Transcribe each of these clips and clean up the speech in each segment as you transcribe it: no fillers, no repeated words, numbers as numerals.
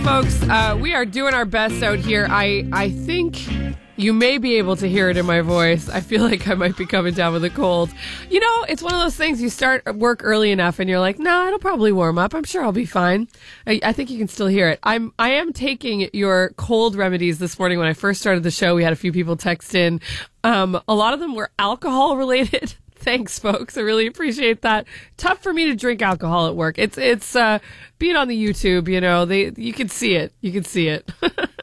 folks. We are doing our best out here. I think you may be able to hear it in my voice. I feel like I might be coming down with a cold. You know, it's one of those things you start work early enough and you're like, nah, it'll probably warm up. I'm sure I'll be fine. I think you can still hear it. I am taking your cold remedies this morning. When I first started the show, we had a few people text in. A lot of them were alcohol related. Thanks, folks. I really appreciate that. Tough for me to drink alcohol at work. It's being on the YouTube, you know, you can see it. You can see it.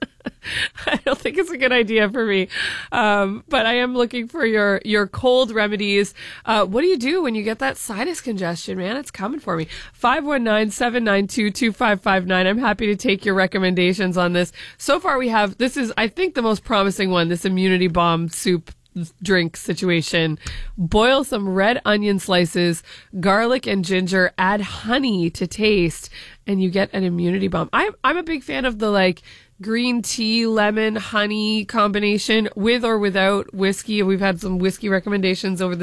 I don't think it's a good idea for me. But I am looking for your cold remedies. What do you do when you get that sinus congestion, man? It's coming for me. 519-792-2559. I'm happy to take your recommendations on this. So far we have, this is, I think, the most promising one, this immunity bomb soup drink situation. Boil some red onion slices, garlic and ginger, add honey to taste, and you get an immunity bomb. I'm a big fan of the green tea, lemon, honey combination with or without whiskey. We've had some whiskey recommendations over the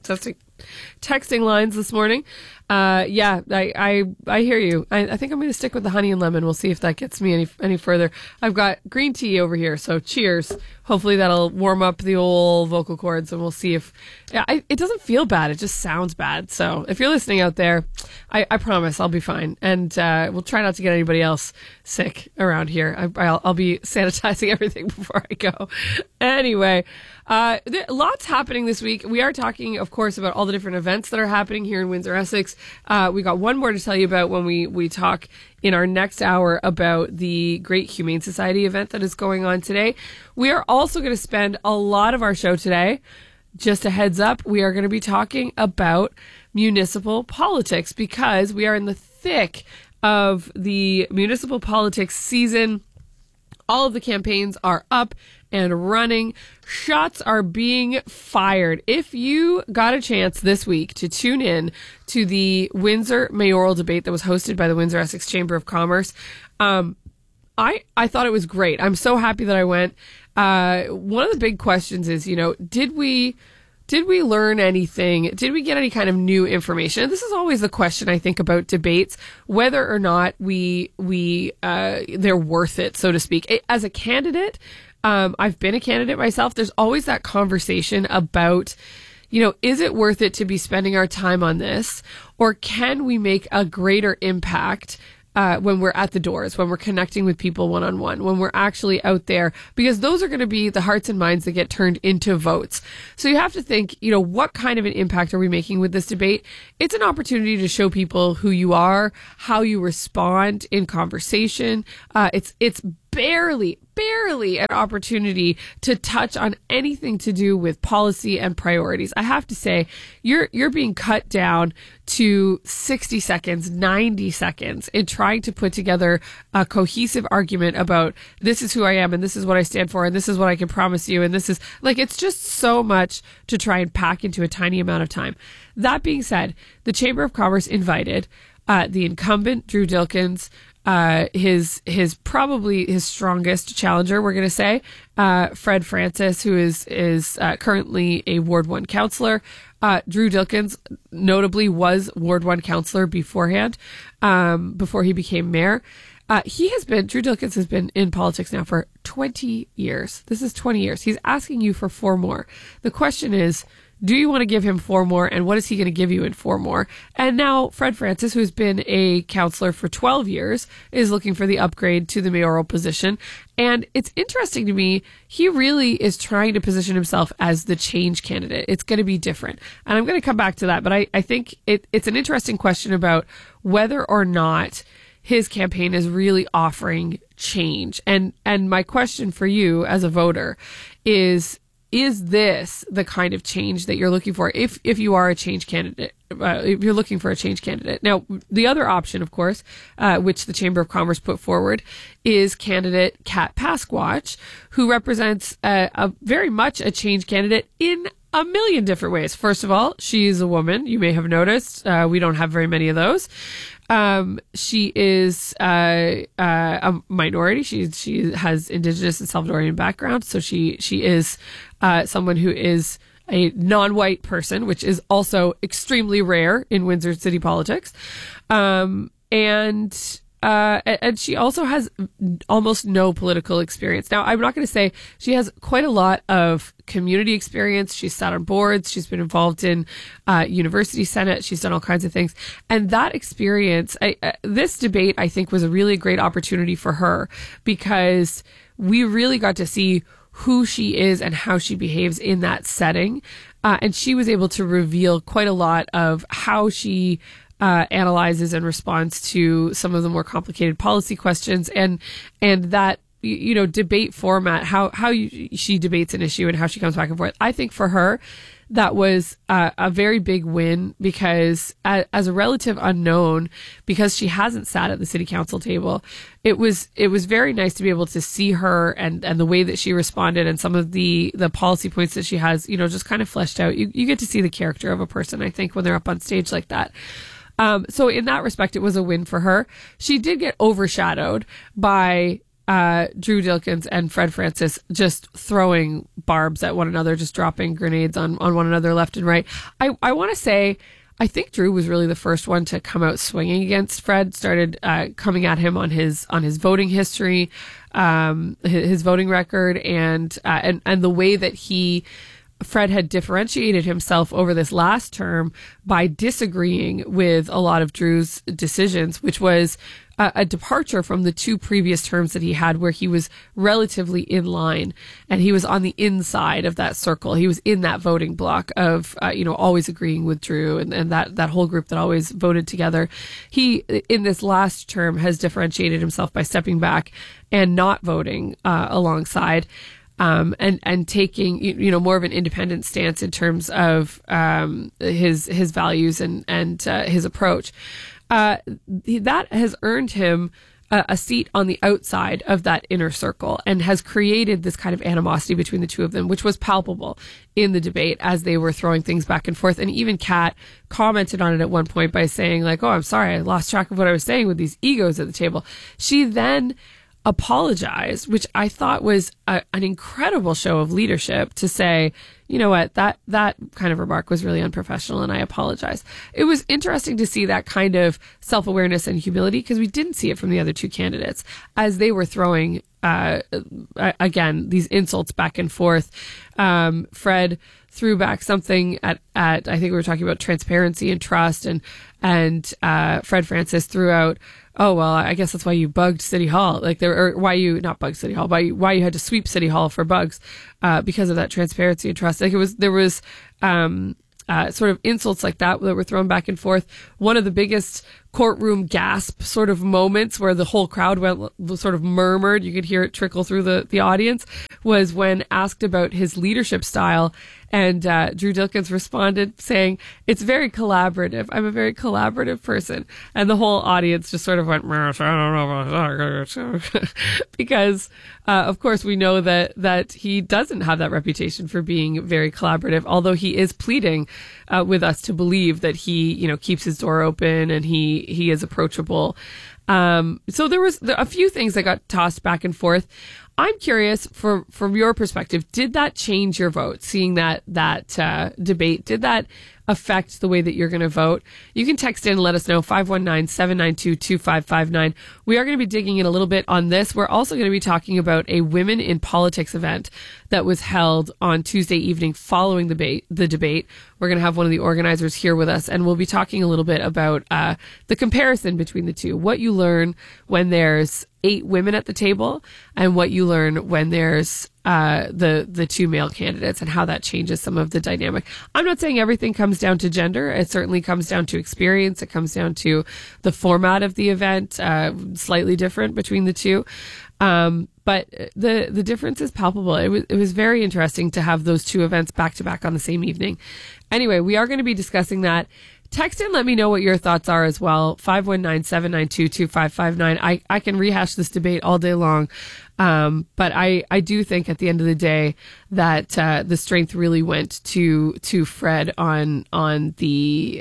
texting lines this morning. I hear you. I think I'm going to stick with the honey and lemon. We'll see if that gets me any further. I've got green tea over here, so cheers. Hopefully that'll warm up the old vocal cords, and we'll see if it doesn't feel bad. It just sounds bad. So if you're listening out there, I promise I'll be fine, and we'll try not to get anybody else sick around here. I'll be sanitizing everything before I go. Anyway, lots happening this week. We are talking, of course, about all the different events that are happening here in Windsor, Essex. We got one more to tell you about when we talk in our next hour about the Great Humane Society event that is going on today. We are also going to spend a lot of our show today, just a heads up, we are going to be talking about municipal politics because we are in the thick of the municipal politics season. All of the campaigns are up and running. Shots are being fired. If you got a chance this week to tune in to the Windsor mayoral debate that was hosted by the Windsor Essex Chamber of Commerce, I thought it was great. I'm so happy that I went. One of the big questions is, did we learn anything? Did we get any kind of new information? And this is always the question I think about debates, whether or not they're worth it, so to speak. As a candidate, I've been a candidate myself. There's always that conversation about, is it worth it to be spending our time on this, or can we make a greater impact when we're at the doors, when we're connecting with people one-on-one, when we're actually out there, because those are going to be the hearts and minds that get turned into votes. So you have to think, what kind of an impact are we making with this debate? It's an opportunity to show people who you are, how you respond in conversation. It's barely an opportunity to touch on anything to do with policy and priorities. I have to say, you're being cut down to 60 seconds, 90 seconds in trying to put together a cohesive argument about this is who I am and this is what I stand for and this is what I can promise you, and this is it's just so much to try and pack into a tiny amount of time. That being said, the Chamber of Commerce invited the incumbent Drew Dilkens, his probably his strongest challenger, we're going to say, Fred Francis, who is currently a Ward 1 councillor. Drew Dilkens notably was Ward 1 councillor beforehand, before he became mayor. Drew Dilkens has been in politics now for 20 years. This is 20 years. He's asking you for 4 more. The question is, do you want to give him 4 more, and what is he going to give you in 4 more? And now Fred Francis, who's been a councillor for 12 years, is looking for the upgrade to the mayoral position. And it's interesting to me, he really is trying to position himself as the change candidate. It's going to be different. And I'm going to come back to that, but I think it's an interesting question about whether or not his campaign is really offering change. And my question for you as a voter is this the kind of change that you're looking for if you are a change candidate, if you're looking for a change candidate? Now, the other option, of course, which the Chamber of Commerce put forward, is candidate Kat Pasquatch, who represents a very much a change candidate in a million different ways. First of all, she's a woman. You may have noticed. We don't have very many of those. She is a minority. She has Indigenous and Salvadorian background, so she is someone who is a non-white person, which is also extremely rare in Windsor city politics. And and she also has almost no political experience. Now, I'm not going to say she has quite a lot of community experience. She's sat on boards. She's been involved in university senate. She's done all kinds of things. And that experience, this debate, I think, was a really great opportunity for her because we really got to see who she is and how she behaves in that setting. And she was able to reveal quite a lot of how she analyzes and responds to some of the more complicated policy questions, and that debate format, how she debates an issue and how she comes back and forth. I think for her that was a very big win because as a relative unknown, because she hasn't sat at the city council table, it was very nice to be able to see her and the way that she responded and some of the policy points that she has, just kind of fleshed out. You get to see the character of a person, I think, when they're up on stage like that. So in that respect, it was a win for her. She did get overshadowed by Drew Dilkens and Fred Francis just throwing barbs at one another, just dropping grenades on one another left and right. I want to say, I think Drew was really the first one to come out swinging against Fred, started coming at him on his voting history, his voting record, and the way that Fred had differentiated himself over this last term by disagreeing with a lot of Drew's decisions, which was a departure from the two previous terms that he had where he was relatively in line and he was on the inside of that circle. He was in that voting block of, always agreeing with Drew and that whole group that always voted together. He, in this last term, has differentiated himself by stepping back and not voting alongside. And taking, more of an independent stance in terms of, his values and his approach. That has earned him a seat on the outside of that inner circle and has created this kind of animosity between the two of them, which was palpable in the debate as they were throwing things back and forth. And even Kat commented on it at one point by saying like, "Oh, I'm sorry, I lost track of what I was saying with these egos at the table." She then apologized, which I thought was an incredible show of leadership to say, you know what, that kind of remark was really unprofessional and I apologize. It was interesting to see that kind of self-awareness and humility because we didn't see it from the other two candidates as they were throwing, again, these insults back and forth. Fred threw back something at I think we were talking about transparency and trust and Fred Francis threw out, "Oh, well, I guess that's why you bugged City Hall." Why you not bugged City Hall, why you had to sweep City Hall for bugs, because of that transparency and trust. There was sort of insults like that were thrown back and forth. One of the biggest courtroom gasp sort of moments where the whole crowd sort of murmured, you could hear it trickle through the audience, was when asked about his leadership style. And Drew Dilkens responded saying, "It's very collaborative. I'm a very collaborative person." And the whole audience just sort of went, "I don't know," because, of course, we know that he doesn't have that reputation for being very collaborative, although he is pleading with us to believe that he, keeps his door open and he is approachable. So there was a few things that got tossed back and forth. I'm curious, from your perspective, did that change your vote? Seeing that debate, did that affect the way that you're going to vote? You can text in and let us know, 519-792-2559. We are going to be digging in a little bit on this. We're also going to be talking about a Women in Politics event that was held on Tuesday evening following the debate. We're going to have one of the organizers here with us, and we'll be talking a little bit about the comparison between the two, what you learn when there's 8 women at the table and what you learn when there's the 2 male candidates and how that changes some of the dynamic. I'm not saying everything comes down to gender. It certainly comes down to experience. It comes down to the format of the event, slightly different between the two. But the difference is palpable. It was very interesting to have those two events back to back on the same evening. Anyway, we are going to be discussing that. Text in, let me know what your thoughts are as well. 519-792-2559. I can rehash this debate all day long. But I do think at the end of the day that the strength really went to Fred on the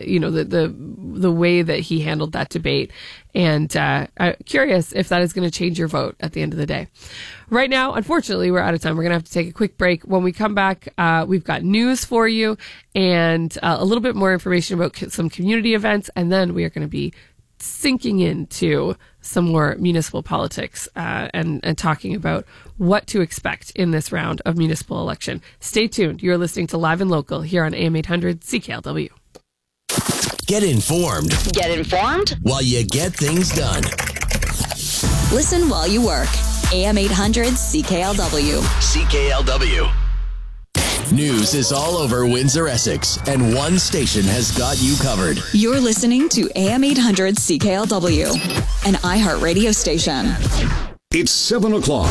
the way that he handled that debate, and curious if that is going to change your vote at the end of the day. Right now, unfortunately, we're out of time. We're going to have to take a quick break. When we come back, we've got news for you and a little bit more information about some community events, and then we are going to be sinking into some more municipal politics and talking about what to expect in this round of municipal election. Stay tuned. You're listening to Live and Local here on AM 800 CKLW. Get informed. Get informed while you get things done. Listen while you work. AM 800 CKLW. CKLW. News is all over Windsor, Essex, and one station has got you covered. You're listening to AM 800 CKLW, an iHeartRadio station. It's 7 o'clock.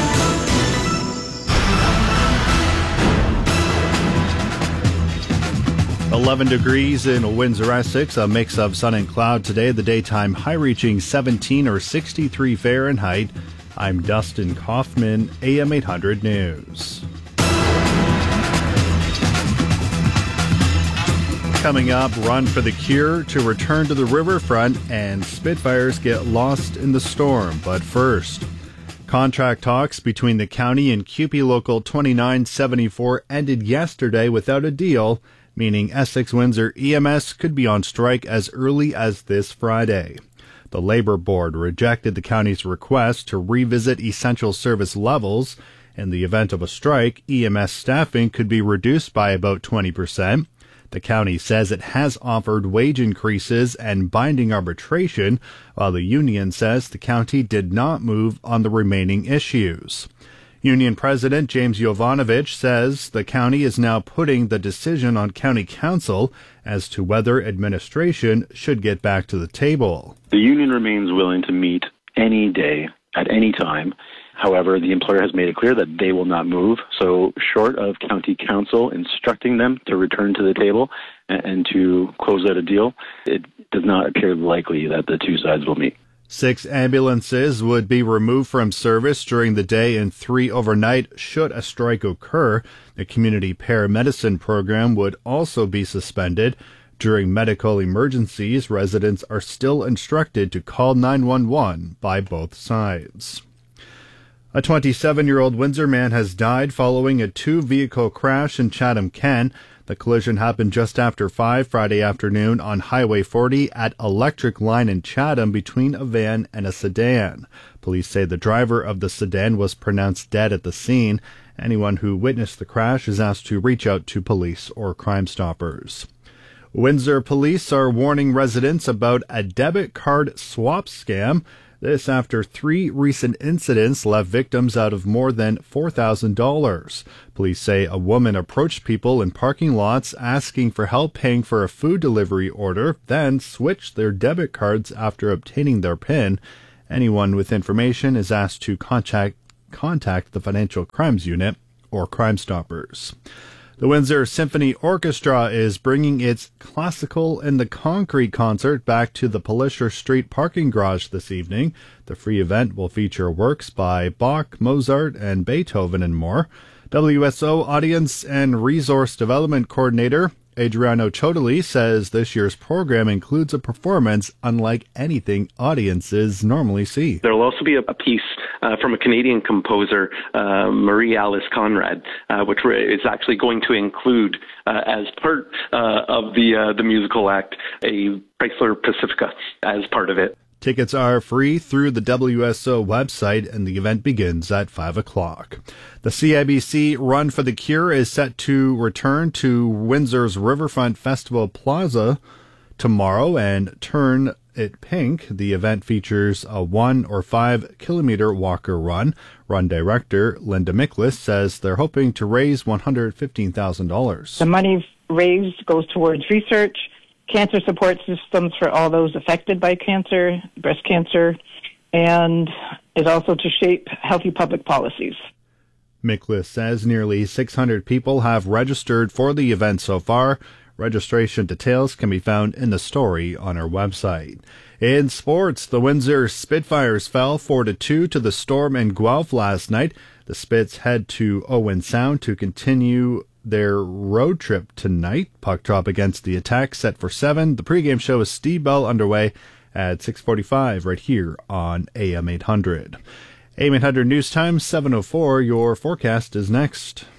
.11 degrees in Windsor, Essex, a mix of sun and cloud today. The daytime high reaching 17 or 63 Fahrenheit. I'm Dustin Kaufman, AM 800 News. Coming up, Run for the Cure to return to the riverfront and Spitfires get lost in the storm. But first, contract talks between the county and CUPE Local 2974 ended yesterday without a deal, meaning Essex-Windsor EMS could be on strike as early as this Friday. The Labor Board rejected the county's request to revisit essential service levels. In the event of a strike, EMS staffing could be reduced by about 20%. The county says it has offered wage increases and binding arbitration, while the union says the county did not move on the remaining issues. Union President James Jovanovich says the county is now putting the decision on county council as to whether administration should get back to the table. The union remains willing to meet any day, at any time. However, the employer has made it clear that they will not move. So short of county council instructing them to return to the table and to close out a deal, it does not appear likely that the two sides will meet. 6 ambulances would be removed from service during the day and 3 overnight should a strike occur. The community paramedicine program would also be suspended. During medical emergencies, residents are still instructed to call 911 by both sides. A 27-year-old Windsor man has died following a 2-vehicle crash in Chatham-Kent. The collision happened just after 5 Friday afternoon on Highway 40 at Electric Line in Chatham between a van and a sedan. Police say the driver of the sedan was pronounced dead at the scene. Anyone who witnessed the crash is asked to reach out to police or Crime Stoppers. Windsor police are warning residents about a debit card swap scam. This after 3 recent incidents left victims out of more than $4,000. Police say a woman approached people in parking lots asking for help paying for a food delivery order, then switched their debit cards after obtaining their PIN. Anyone with information is asked to contact the Financial Crimes Unit or Crime Stoppers. The Windsor Symphony Orchestra is bringing its Classical in the Concrete concert back to the Polisher Street parking garage this evening. The free event will feature works by Bach, Mozart, and Beethoven and more. WSO Audience and Resource Development Coordinator Adriano Chodoli says this year's program includes a performance unlike anything audiences normally see. There will also be a piece from a Canadian composer, Marie-Alice Conrad, which is actually going to include, as part of the musical act, a Chrysler Pacifica as part of it. Tickets are free through the WSO website, and the event begins at 5 o'clock. The CIBC Run for the Cure is set to return to Windsor's Riverfront Festival Plaza tomorrow and turn it pink. The event features a 1 or 5 kilometer walker run. Run director Linda Miklas says they're hoping to raise $115,000. The money raised goes towards research, cancer support systems for all those affected by cancer, breast cancer, and is also to shape healthy public policies. Miklas says nearly 600 people have registered for the event so far. Registration details can be found in the story on our website. In sports, the Windsor Spitfires fell 4-2 to the Storm in Guelph last night. The Spits head to Owen Sound to continue their road trip tonight. Puck drop against the Attack set for 7. The pregame show is Steve Bell underway at 6:45 right here on AM 800. AM 800 News Time, 7:04. Your forecast is next.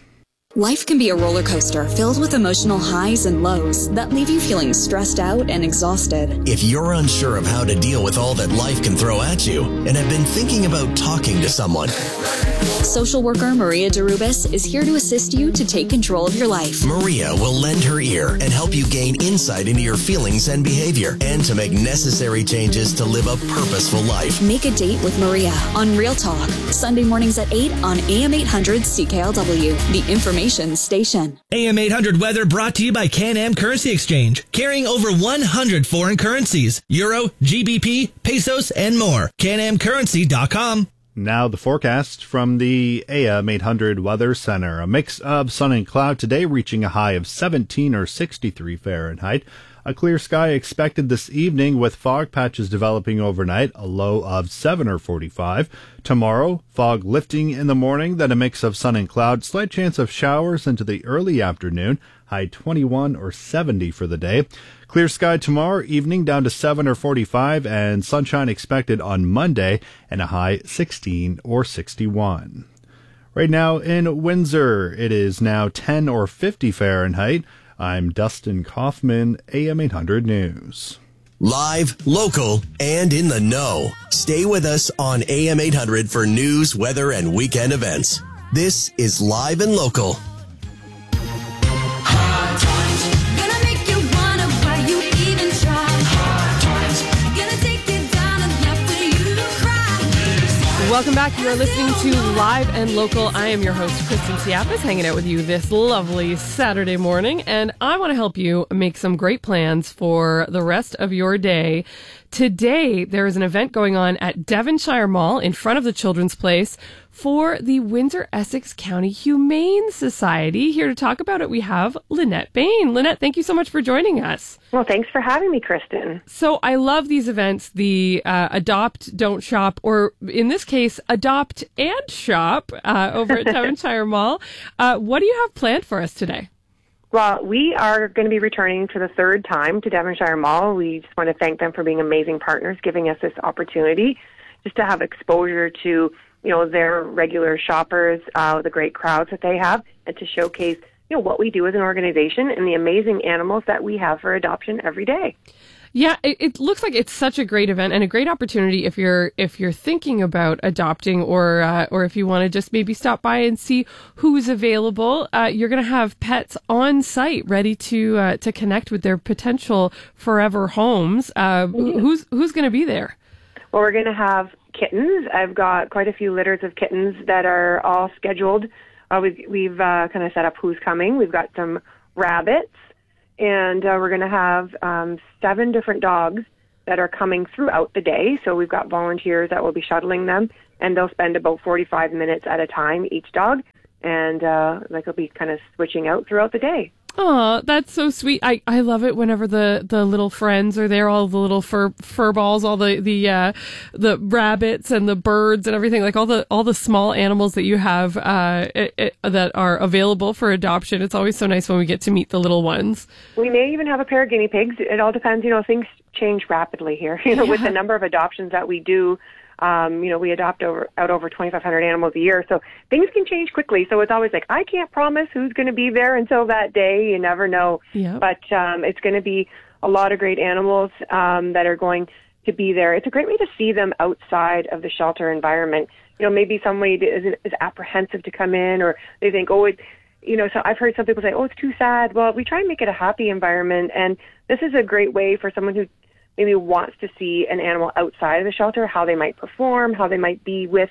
Life can be a roller coaster filled with emotional highs and lows that leave you feeling stressed out and exhausted. If you're unsure of how to deal with all that life can throw at you and have been thinking about talking to someone, Social worker Maria Derubis is here to assist you to take control of your life. Maria will lend her ear and help you gain insight into your feelings and behavior and to make necessary changes to live a purposeful life. Make a date with Maria on Real Talk, Sunday mornings at 8 on AM 800 CKLW, the information station. AM 800 weather brought to you by Can-Am Currency Exchange, carrying over 100 foreign currencies, Euro, GBP, pesos, and more. CanAmCurrency.com. Now the forecast from the AM 800 Weather Center. A mix of sun and cloud today, reaching a high of 17 or 63 Fahrenheit. A clear sky expected this evening with fog patches developing overnight, a low of 7 or 45. Tomorrow, fog lifting in the morning, then a mix of sun and cloud, slight chance of showers into the early afternoon, high 21 or 70 for the day. Clear sky tomorrow evening down to 7 or 45, and sunshine expected on Monday and a high 16 or 61. Right now in Windsor, it is now 10 or 50 Fahrenheit. I'm Dustin Kaufman, AM 800 News. Live, local, and in the know. Stay with us on AM 800 for news, weather, and weekend events. This is Live and Local. Welcome back. You are listening to Live and Local. I am your host, Kristen Siapas, hanging out with you this lovely Saturday morning, and I want to help you make some great plans for the rest of your day. Today, there is an event going on at Devonshire Mall in front of the Children's Place for the Windsor-Essex County Humane Society. Here to talk about it, we have Lynette Bain. Lynette, thank you so much for joining us. Well, thanks for having me, Kristen. So I love these events, the Adopt, Don't Shop, or in this case, Adopt and Shop over at Devonshire Mall. What do you have planned for us today? Well, we are going to be returning for the third time to Devonshire Mall. We just want to thank them for being amazing partners, giving us this opportunity just to have exposure to, their regular shoppers, the great crowds that they have, and to showcase, what we do as an organization and the amazing animals that we have for adoption every day. Yeah, it looks like it's such a great event and a great opportunity if you're thinking about adopting or if you want to just maybe stop by and see who's available. You're going to have pets on site ready to connect with their potential forever homes. Who's going to be there? Well, we're going to have kittens. I've got quite a few litters of kittens that are all scheduled. We've kind of set up who's coming. We've got some rabbits. And we're going to have 7 different dogs that are coming throughout the day. So we've got volunteers that will be shuttling them, and they'll spend about 45 minutes at a time, each dog. And they'll be kind of switching out throughout the day. Oh, that's so sweet. I love it whenever the little friends are there, all the little fur balls, all the rabbits and the birds and everything, like all the small animals that you have that are available for adoption. It's always so nice when we get to meet the little ones. We may even have a pair of guinea pigs. It all depends. Things change rapidly here. With the number of adoptions that we do. We adopt over 2,500 animals a year, so things can change quickly. So it's always like, I can't promise who's going to be there until that day. You never know. Yep. But it's going to be a lot of great animals that are going to be there. It's a great way to see them outside of the shelter environment. Maybe somebody is apprehensive to come in, or they think, so I've heard some people say, it's too sad. Well, we try and make it a happy environment, and this is a great way for someone who maybe wants to see an animal outside of the shelter, how they might perform, how they might be with,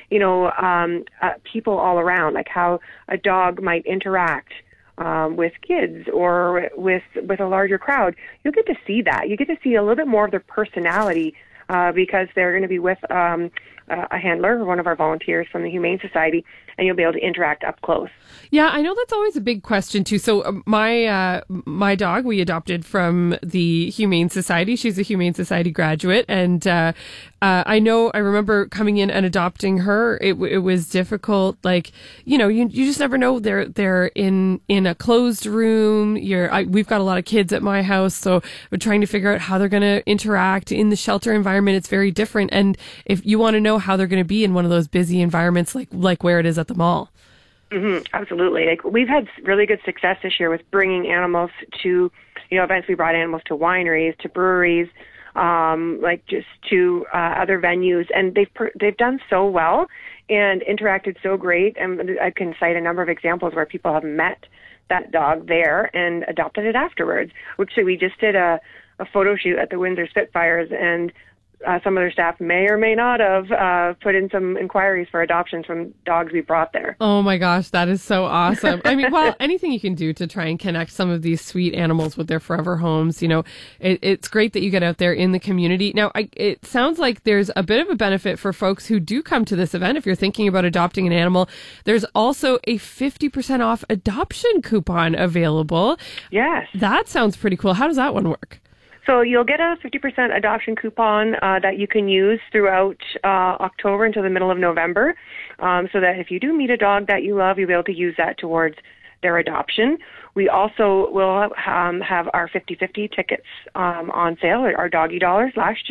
people all around, like how a dog might interact with kids or with a larger crowd. You'll get to see that. You get to see a little bit more of their personality because they're going to be with a handler, one of our volunteers from the Humane Society, and you'll be able to interact up close. Yeah, I know that's always a big question too. So my dog we adopted from the Humane Society. She's a Humane Society graduate, and I remember coming in and adopting her. It was difficult. Like, you just never know. They're in a closed room. We've got a lot of kids at my house, so we're trying to figure out how they're going to interact in the shelter environment. It's very different, and if you want to know how they're going to be in one of those busy environments like where it is at the mall. Absolutely. Like, we've had really good success this year with bringing animals to, events. We brought animals to wineries, to breweries, just to other venues, and they've done so well and interacted so great. And I can cite a number of examples where people have met that dog there and adopted it afterwards. Actually, we just did a photo shoot at the Windsor Spitfires, and some of their staff may or may not have put in some inquiries for adoptions from dogs we brought there. Oh my gosh, that is so awesome. I mean, well, anything you can do to try and connect some of these sweet animals with their forever homes, it's great that you get out there in the community. Now, it sounds like there's a bit of a benefit for folks who do come to this event. If you're thinking about adopting an animal, there's also a 50% off adoption coupon available. Yes. That sounds pretty cool. How does that one work? So you'll get a 50% adoption coupon that you can use throughout October until the middle of November, so that if you do meet a dog that you love, you'll be able to use that towards their adoption. We also will have our 50/50 tickets on sale, our doggy dollars. Last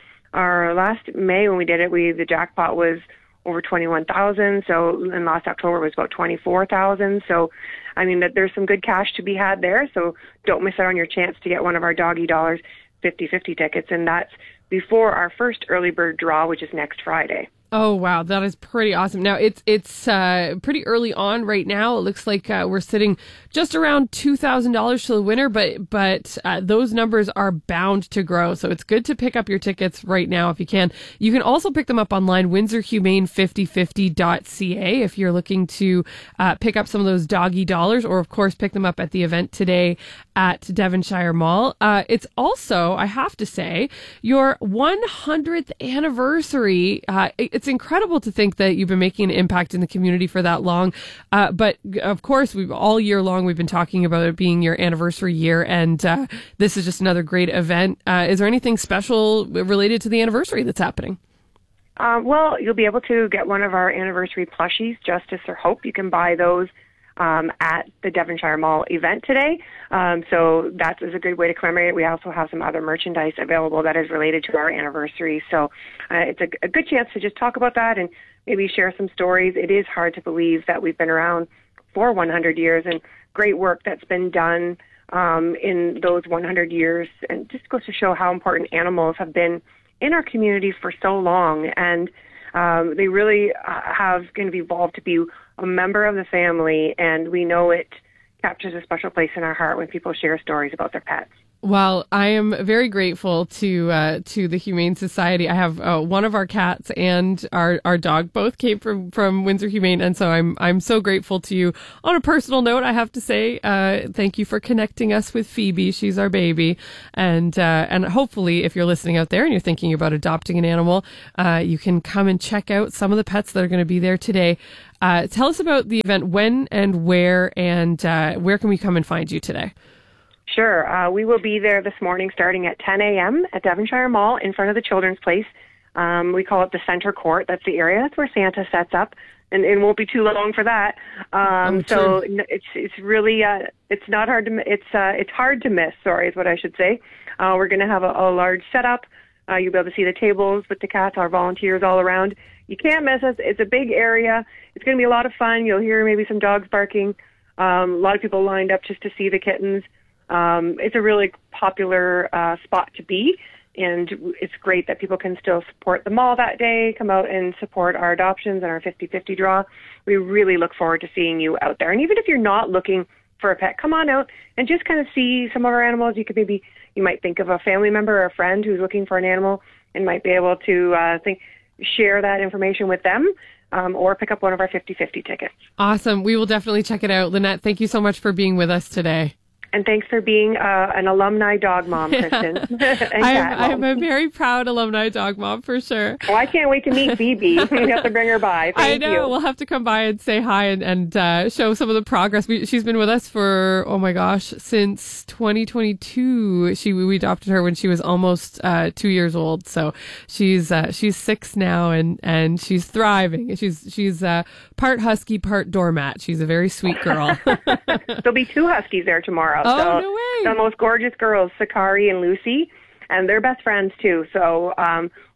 May when we did it, the jackpot was over 21,000. So, and last October was about 24,000. So, I mean, there's some good cash to be had there. So don't miss out on your chance to get one of our doggy dollars 50/50 tickets. And that's before our first early bird draw, which is next Friday. Oh, wow. That is pretty awesome. Now, it's pretty early on right now. It looks like we're sitting just around $2,000 to the winner, but those numbers are bound to grow. So it's good to pick up your tickets right now if you can. You can also pick them up online, windsorhumane5050.ca, if you're looking to pick up some of those doggy dollars, or, of course, pick them up at the event today at Devonshire Mall. It's also, I have to say, your 100th anniversary. It's incredible to think that you've been making an impact in the community for that long. But of course, all year long, we've been talking about it being your anniversary year. And this is just another great event. Is there anything special related to the anniversary that's happening? Well, you'll be able to get one of our anniversary plushies, Justice or Hope. You can buy those at the Devonshire Mall event today. So that is a good way to commemorate it. We also have some other merchandise available that is related to our anniversary. So it's a good chance to just talk about that and maybe share some stories. It is hard to believe that we've been around for 100 years, and great work that's been done in those 100 years. And just goes to show how important animals have been in our community for so long. And they really have kind of evolved to be a member of the family, and we know it captures a special place in our heart when people share stories about their pets. Well, I am very grateful to the Humane Society. I have one of our cats and our dog both came from Windsor Humane, and so I'm so grateful to you. On a personal note, I have to say thank you for connecting us with Phoebe. She's our baby, and hopefully, if you're listening out there and you're thinking about adopting an animal, you can come and check out some of the pets that are going to be there today. Tell us about the event, when and where can we come and find you today? Sure. We will be there this morning starting at 10 a.m. at Devonshire Mall in front of the Children's Place. We call it the Center Court. That's the area. That's where Santa sets up, and it won't be too long for that. So it's really it's not hard to it's hard to miss. Sorry, is what I should say. We're going to have a large setup. You'll be able to see the tables with the cats, our volunteers all around. You can't miss us. It's a big area. It's going to be a lot of fun. You'll hear maybe some dogs barking. A lot of people lined up just to see the kittens. It's a really popular spot to be, and it's great that people can still support the mall that day, come out and support our adoptions and our 50/50 draw. We really look forward to seeing you out there. And even if you're not looking for a pet, come on out and just kind of see some of our animals. You might think of a family member or a friend who's looking for an animal and might be able to share that information with them. Or pick up one of our 50/50 tickets. Awesome. We will definitely check it out. Lynette, thank you so much for being with us today. And thanks for being an alumni dog mom, Kristen. I'm a very proud alumni dog mom, for sure. Well, I can't wait to meet Phoebe. We have to bring her by. Thank you. We'll have to come by and say hi and show some of the progress. She's been with us for, oh my gosh, since 2022. We adopted her when she was almost 2 years old. So she's 6 now and she's thriving. She's part husky, part doormat. She's a very sweet girl. There'll be 2 huskies there tomorrow. Oh, so, no way. The most gorgeous girls, Sakari and Lucy, and they're best friends too. So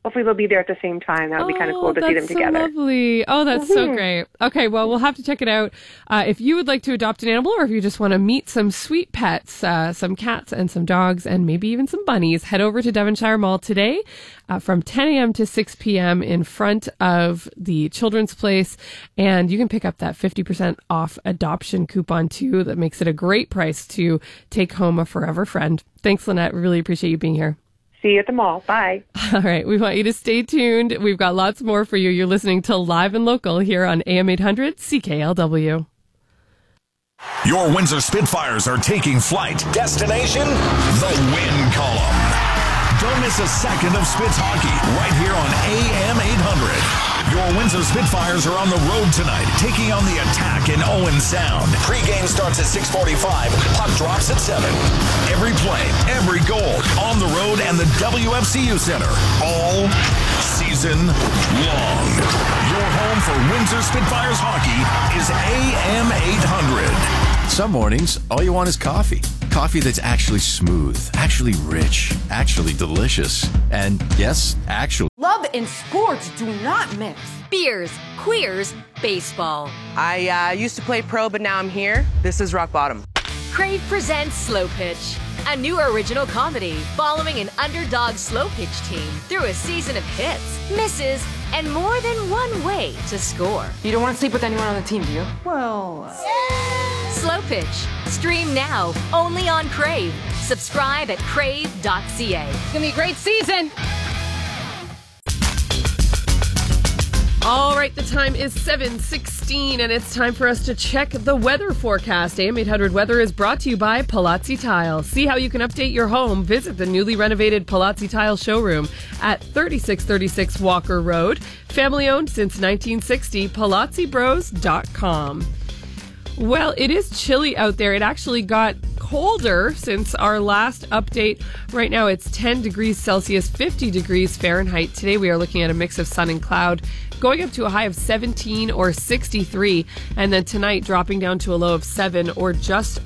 hopefully they'll be there at the same time. That would be kind of cool to see them together. That's so lovely. Oh, that's so great. Okay, well, we'll have to check it out. If you would like to adopt an animal, or if you just want to meet some sweet pets, some cats and some dogs, and maybe even some bunnies, head over to Devonshire Mall today from 10 a.m. to 6 p.m. in front of the Children's Place. And you can pick up that 50% off adoption coupon, too. That makes it a great price to take home a forever friend. Thanks, Lynette. Really appreciate you being here. See you at the mall. Bye. All right. We want you to stay tuned. We've got lots more for you. You're listening to Live and Local here on AM 800 CKLW. Your Windsor Spitfires are taking flight. Destination, the Win Column. Don't miss a second of Spits hockey right here on AM 800. Your Windsor Spitfires are on the road tonight, taking on the Attack in Owen Sound. Pre-game starts at 6:45. Puck drops at 7. Every play, every goal, on the road and the WFCU Center, all season long. Your home for Windsor Spitfires hockey is AM 800. Some mornings, all you want is coffee. Coffee that's actually smooth, actually rich, actually delicious, and yes, actually. Love and sports do not mix. Beers, queers, baseball. I used to play pro, but now I'm here. This is rock bottom. Crave presents Slow Pitch, a new original comedy following an underdog slow pitch team through a season of hits, misses, and more than one way to score. You don't want to sleep with anyone on the team, do you? Well... Slow Pitch. Stream now, only on Crave. Subscribe at crave.ca. It's going to be a great season. All right, the time is 7:16, and it's time for us to check the weather forecast. AM 800 Weather is brought to you by Palazzi Tile. See how you can update your home. Visit the newly renovated Palazzi Tile showroom at 3636 Walker Road. Family owned since 1960, PalazziBros.com. Well, it is chilly out there. It actually got colder since our last update. Right now it's 10 degrees Celsius, 50 degrees Fahrenheit. Today we are looking at a mix of sun and cloud, going up to a high of 17 or 63, and then tonight dropping down to a low of 7 or just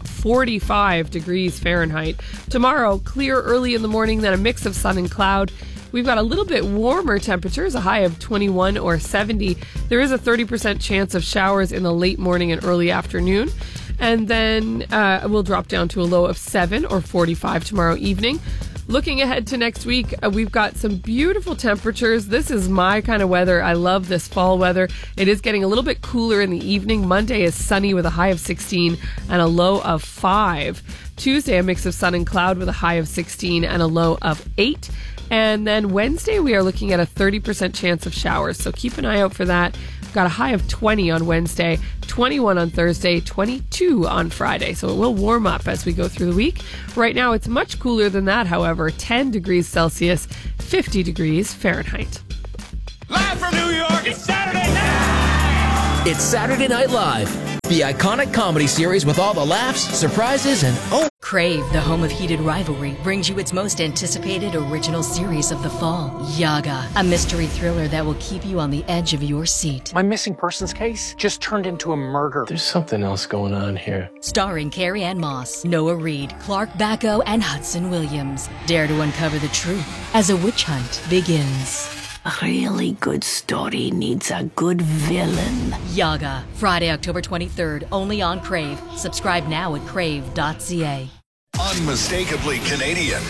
45 degrees Fahrenheit. Tomorrow, clear early in the morning, then a mix of sun and cloud. We've got a little bit warmer temperatures, a high of 21 or 70. There is a 30% chance of showers in the late morning and early afternoon. And then we'll drop down to a low of 7 or 45 tomorrow evening. Looking ahead to next week, we've got some beautiful temperatures. This is my kind of weather. I love this fall weather. It is getting a little bit cooler in the evening. Monday is sunny with a high of 16 and a low of 5. Tuesday, a mix of sun and cloud with a high of 16 and a low of 8. And then Wednesday, we are looking at a 30% chance of showers. So keep an eye out for that. We've got a high of 20 on Wednesday, 21 on Thursday, 22 on Friday. So it will warm up as we go through the week. Right now, it's much cooler than that, however, 10 degrees Celsius, 50 degrees Fahrenheit. Live from New York, it's Saturday night! It's Saturday Night Live, the iconic comedy series with all the laughs, surprises, and Crave, the home of heated rivalry, brings you its most anticipated original series of the fall, Yaga, a mystery thriller that will keep you on the edge of your seat. My missing persons case just turned into a murder. There's something else going on here. Starring Carrie Ann Moss, Noah Reid, Clark Bacco, and Hudson Williams. Dare to uncover the truth as a witch hunt begins. A really good story needs a good villain. Yaga, Friday, October 23rd, only on Crave. Subscribe now at crave.ca. Unmistakably Canadian.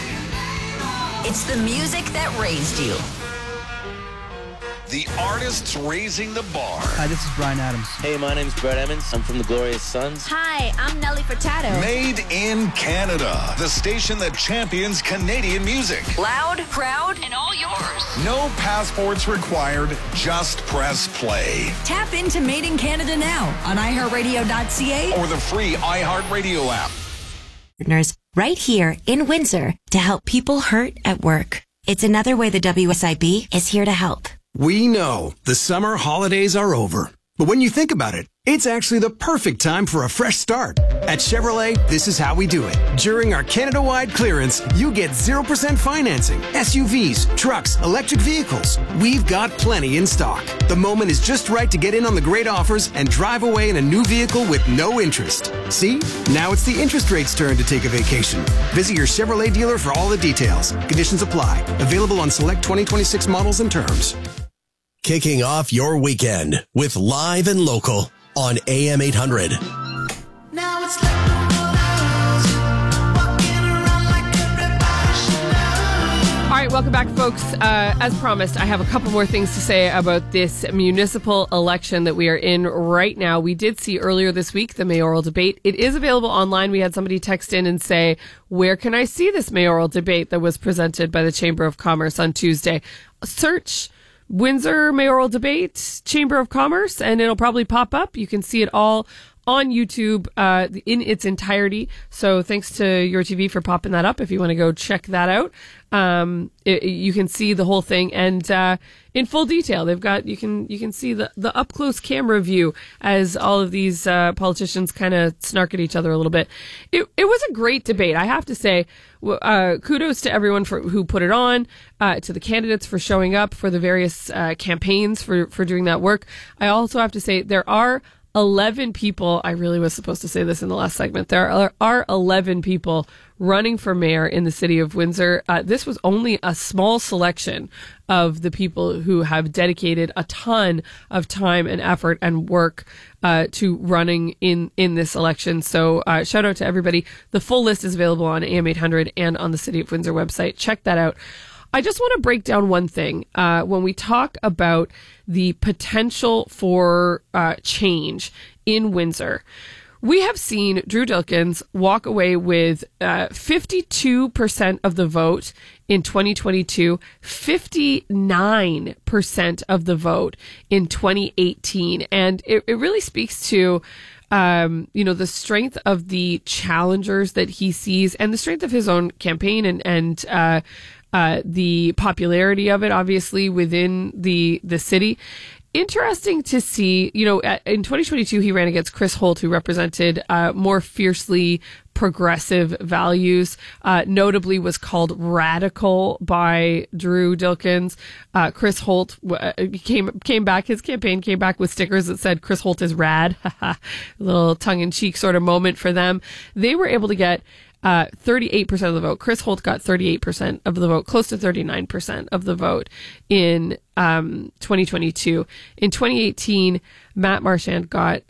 It's the music that raised you. The artists raising the bar. Hi, this is Bryan Adams. Hey, my name's Brett Emmons. I'm from the Glorious Sons. Hi, I'm Nelly Furtado. Made in Canada. The station that champions Canadian music. Loud, proud, and all yours. No passports required. Just press play. Tap into Made in Canada now on iHeartRadio.ca or the free iHeartRadio app. Partners right here in Windsor to help people hurt at work. It's another way the WSIB is here to help. We know the summer holidays are over, But when you think about it, it's actually the perfect time for a fresh start. At Chevrolet, this is how we do it. During our Canada-wide clearance, you get 0% financing, SUVs, trucks, electric vehicles. We've got plenty in stock. The moment is just right to get in on the great offers and drive away in a new vehicle with no interest. See? Now it's the interest rate's turn to take a vacation. Visit your Chevrolet dealer for all the details. Conditions apply. Available on select 2026 models and terms. Kicking off your weekend with Live and Local on AM 800. Now it's All right, welcome back, folks. As promised, I have a couple more things to say about this municipal election that we are in right now. We did see earlier this week the mayoral debate. It is available online. We had somebody text in and say, where can I see this mayoral debate that was presented by the Chamber of Commerce on Tuesday? Search Windsor mayoral debate, Chamber of Commerce, and it'll probably pop up. You can see it all on YouTube in its entirety. So thanks to Your TV for popping that up. If you want to go check that out, you can see the whole thing and in full detail. They've got you can see the up close camera view as all of these politicians kind of snark at each other a little bit. It was a great debate, I have to say. Kudos to everyone who put it on, to the candidates for showing up, for the various campaigns for doing that work. I also have to say there are 11 people. I really was supposed to say this in the last segment. There are 11 people running for mayor in the city of Windsor. This was only a small selection of the people who have dedicated a ton of time and effort and work to running in this election. So shout out to everybody. The full list is available on AM 800 and on the City of Windsor website. Check that out. I just want to break down one thing. When we talk about the potential for change in Windsor, we have seen Drew Dilkens walk away with 52% of the vote in 2022, 59% of the vote in 2018. And it really speaks to the strength of the challengers that he sees and the strength of his own campaign and the popularity of it, obviously, within the city. Interesting to see, in 2022, he ran against Chris Holt, who represented more fiercely progressive values, notably was called radical by Drew Dilkens. Chris Holt came back, his campaign came back with stickers that said, Chris Holt is rad. A little tongue-in-cheek sort of moment for them. They were able to get 38% of the vote. Chris Holt got 38% of the vote, close to 39% of the vote in 2022. In 2018, Matt Marchand got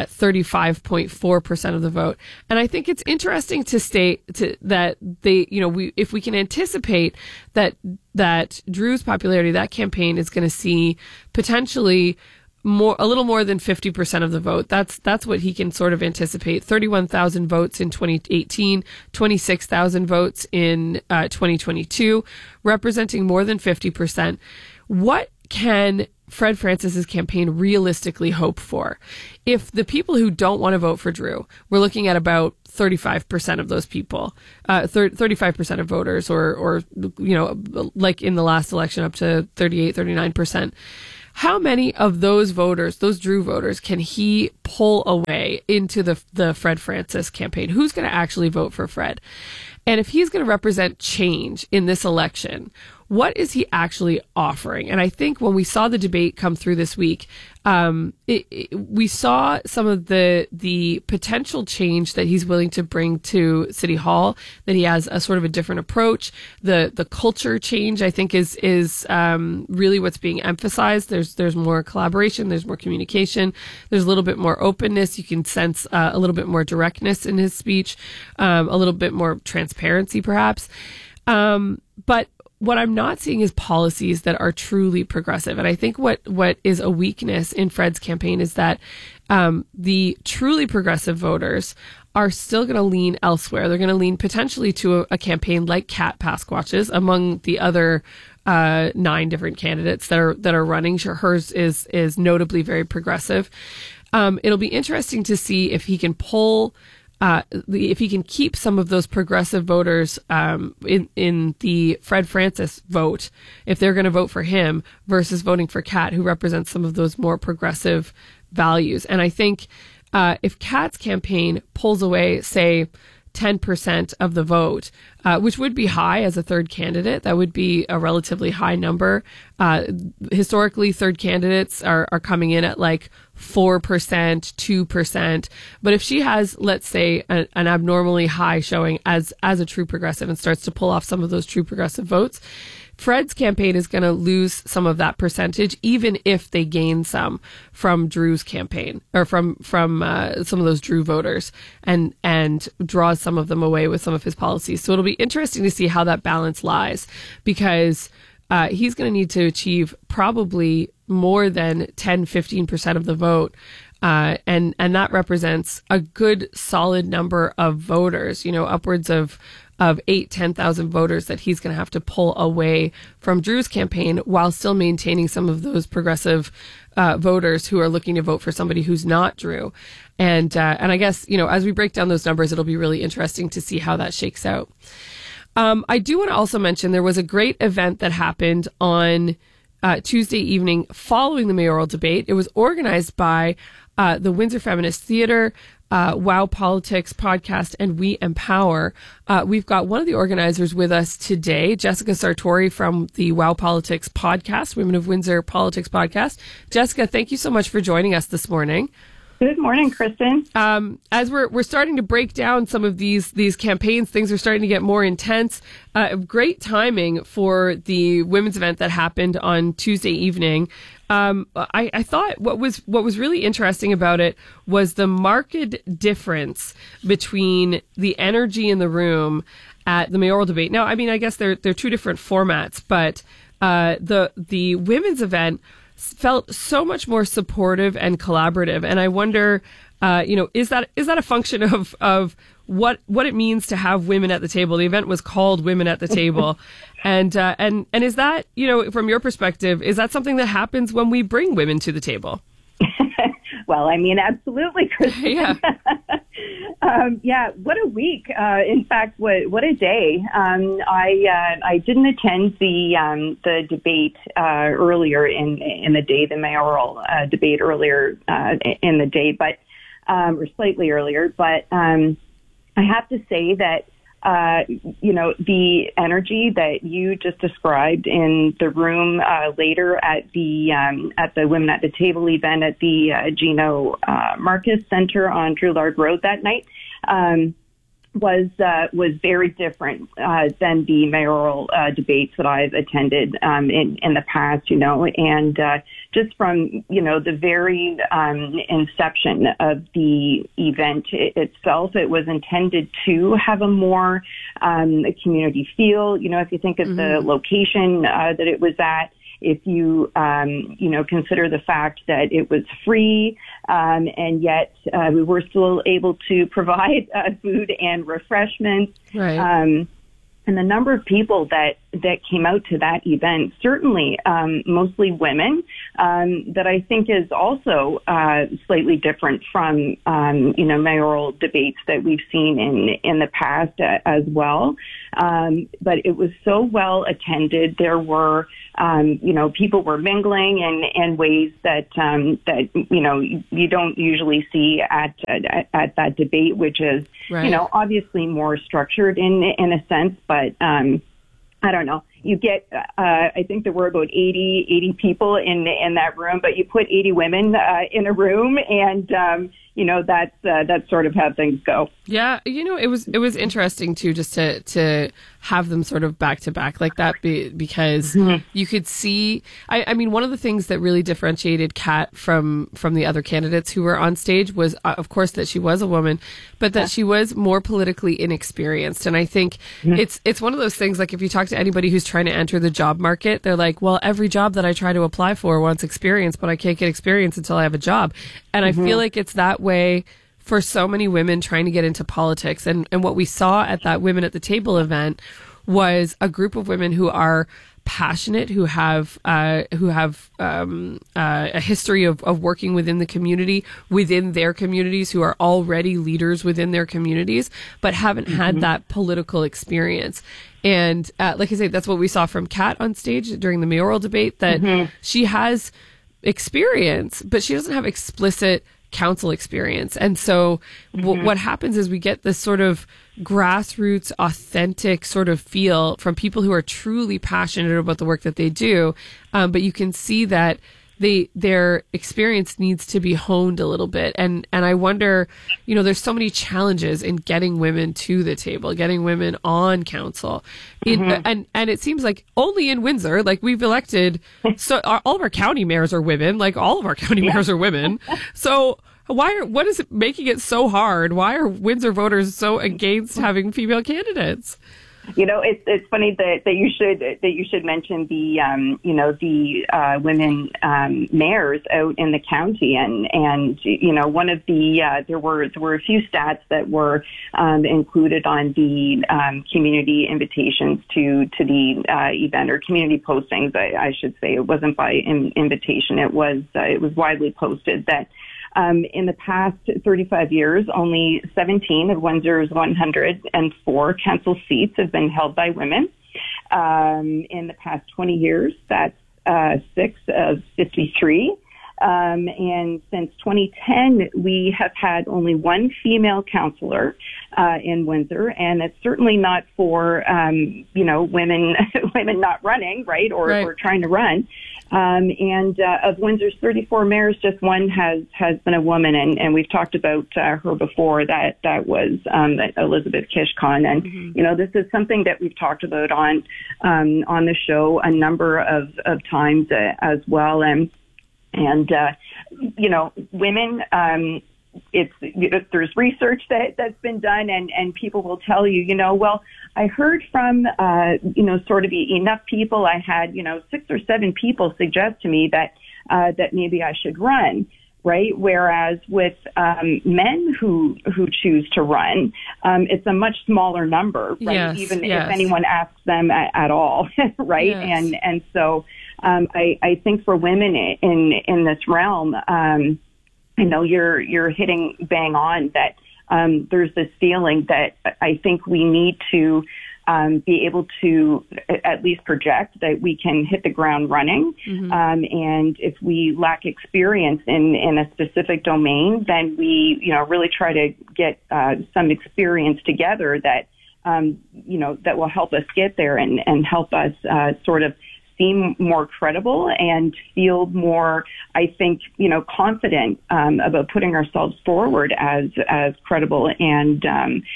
35.4% of the vote. And I think it's interesting to state that if we can anticipate that Drew's popularity, that campaign is going to see potentially a little more than 50% of the vote. That's what he can sort of anticipate. 31,000 votes in 2018, 26,000 votes in 2022, representing more than 50%. What can Fred Francis's campaign realistically hope for? If the people who don't want to vote for Drew, we're looking at about 35% of those people, 35% of voters, or like in the last election, up to 38, 39%. How many of those voters, those Drew voters, can he pull away into the Fred Francis campaign? Who's going to actually vote for Fred? And if he's going to represent change in this election, what is he actually offering? And I think when we saw the debate come through this week, we saw some of the potential change that he's willing to bring to City Hall, that he has a sort of a different approach. The culture change, I think, is really what's being emphasized. There's more collaboration, there's more communication, there's a little bit more openness. You can sense a little bit more directness in his speech, a little bit more transparency, perhaps. But what I'm not seeing is policies that are truly progressive. And I think what is a weakness in Fred's campaign is that the truly progressive voters are still going to lean elsewhere. They're going to lean potentially to a campaign like Kat Pasquatch's, among the other 9 different candidates that are running. Hers is notably very progressive. It'll be interesting to see if he can pull if he can keep some of those progressive voters in the Fred Francis vote, if they're going to vote for him versus voting for Kat, who represents some of those more progressive values. And I think if Kat's campaign pulls away, say, 10% of the vote, which would be high as a third candidate. That would be a relatively high number. Historically, third candidates are coming in at like 4%, 2%. But if she has, let's say, an abnormally high showing as a true progressive and starts to pull off some of those true progressive votes, Fred's campaign is going to lose some of that percentage, even if they gain some from Drew's campaign or from some of those Drew voters and draws some of them away with some of his policies. So it'll be interesting to see how that balance lies, because he's going to need to achieve probably more than 10, 15% of the vote. And that represents a good solid number of voters, upwards of 10,000 voters that he's going to have to pull away from Drew's campaign while still maintaining some of those progressive voters who are looking to vote for somebody who's not Drew. And I guess, as we break down those numbers, it'll be really interesting to see how that shakes out. I do want to also mention there was a great event that happened on Tuesday evening following the mayoral debate. It was organized by the Windsor Feminist Theatre, Wow Politics podcast, and We Empower. We've got one of the organizers with us today, Jessica Sartori from the Wow Politics podcast, Women of Windsor Politics podcast. Jessica, thank you so much for joining us this morning. Good morning, Kristen. As we're starting to break down some of these campaigns, things are starting to get more intense. Great timing for the women's event that happened on Tuesday evening. I thought what was really interesting about it was the marked difference between the energy in the room at the mayoral debate. Now, I mean, I guess they're two different formats, but the women's event felt so much more supportive and collaborative. And I wonder, is that a function of what it means to have women at the table? The event was called Women at the Table. And is that, from your perspective, is that something that happens when we bring women to the table? Well, I mean, absolutely, Kristen. Yeah. Yeah, what a week. In fact, what a day. I didn't attend the debate earlier in the day, the mayoral debate earlier in the day, but or slightly earlier. But I have to say that the energy that you just described in the room later at the Women at the Table event at the Gino Marcus Center on Drew Lard Road that night was very different than the mayoral debates that I've attended in the past, and just from the very inception of the event itself, it was intended to have a more community feel. If you think of the location that it was at, if you, consider the fact that it was free, and yet we were still able to provide food and refreshments. Right. And the number of people that came out to that event, certainly mostly women, that I think is also slightly different from, mayoral debates that we've seen in the past as well. But it was so well attended. There were, people were mingling in ways that you don't usually see at that debate, which is, right. Obviously more structured in a sense, but I don't know. You get, I think there were about 80 people in that room, but you put 80 women in a room, and that's sort of how things go. Yeah, it was interesting too, just to have them sort of back to back like that, because you could see. I mean, one of the things that really differentiated Kat from the other candidates who were on stage was, of course, that she was a woman, but that she was more politically inexperienced. And I think it's one of those things. Like if you talk to anybody who's trying to enter the job market, they're like, well, every job that I try to apply for wants experience, but I can't get experience until I have a job. And I feel like it's that way for so many women trying to get into politics. And what we saw at that Women at the Table event was a group of women who are passionate, who have a history of working within the community, within their communities, who are already leaders within their communities, but haven't had that political experience. And like I say, that's what we saw from Kat on stage during the mayoral debate, that she has experience, but she doesn't have explicit council experience. And so what happens is we get this sort of grassroots, authentic sort of feel from people who are truly passionate about the work that they do. But you can see that their experience needs to be honed a little bit. And I wonder, there's so many challenges in getting women to the table, getting women on council. And it seems like only in Windsor, like we've elected, so all of our county mayors are women, like all of our county mayors are women. So what is it making it so hard? Why are Windsor voters so against having female candidates? It's funny that you should mention the women mayors out in the county, and one of the there were a few stats that were included on the community invitations to the event, or community postings, I should say. It wasn't by invitation. It was widely posted that in the past 35 years, only 17 of Windsor's 104 council seats have been held by women. In the past 20 years, that's 6 of 53. And since 2010, we have had only one female councillor in Windsor, and it's certainly not for women not running, right, or trying to run. And of Windsor's 34 mayors, just one has been a woman, and we've talked about her before. That was Elizabeth Kishkon, and this is something that we've talked about on the show a number of times as well, and women. There's research that's been done, and people will tell you, well, I heard from, sort of enough people. I had, 6 or 7 people suggest to me that maybe I should run, right? Whereas with men who choose to run, it's a much smaller number, right? Yes, if anyone asks them at all, right? Yes. And so I think for women in this realm, you're hitting bang on that. There's this feeling that I think we need to be able to at least project that we can hit the ground running. And if we lack experience in a specific domain, then we, really try to get some experience together that, that will help us get there and help us sort of seem more credible and feel more, I think, confident about putting ourselves forward as credible and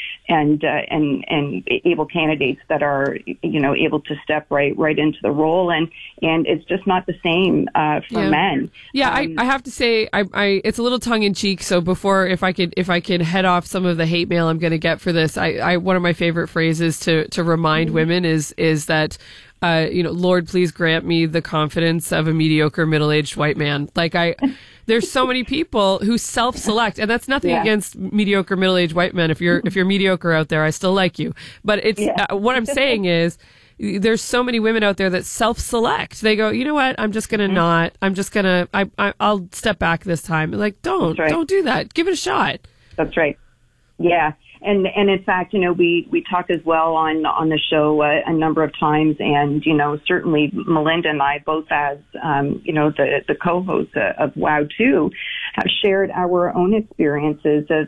able candidates that are, able to step right into the role. And it's just not the same for men. Yeah, I have to say, I it's a little tongue in cheek. So before, if I could head off some of the hate mail I'm going to get for this, I one of my favorite phrases to remind women is that. Lord, please grant me the confidence of a mediocre middle-aged white man. There's so many people who self-select, and that's nothing against mediocre middle-aged white men. If you're mediocre out there, I still like you. But it's what I'm saying is, there's so many women out there that self-select. They go, you know what? I'm just gonna not. I'm just gonna. I'll step back this time. Like, don't do that. Give it a shot. That's right. Yeah. And in fact, we talked as well on the show a number of times, and certainly Melinda and I, both as the co-hosts of WOW2, have shared our own experiences